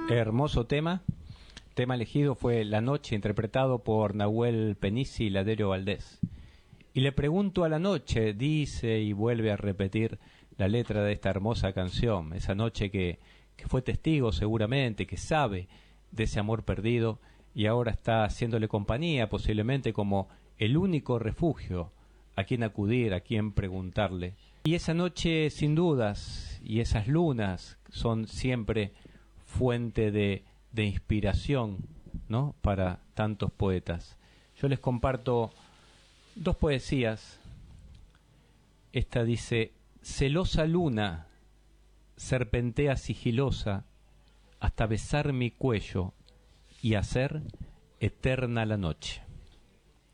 Hermoso tema. Tema elegido fue La Noche, interpretado por Nahuel Penici y Ladero Valdés. Y le pregunto a la noche, dice y vuelve a repetir la letra de esta hermosa canción. Esa noche que fue testigo seguramente, que sabe de ese amor perdido y ahora está haciéndole compañía, posiblemente como el único refugio a quien acudir, a quien preguntarle. Y esa noche, sin dudas, y esas lunas son siempre fuente de inspiración, ¿no?, para tantos poetas. Yo les comparto dos poesías. Esta dice: celosa luna serpentea sigilosa hasta besar mi cuello y hacer eterna la noche.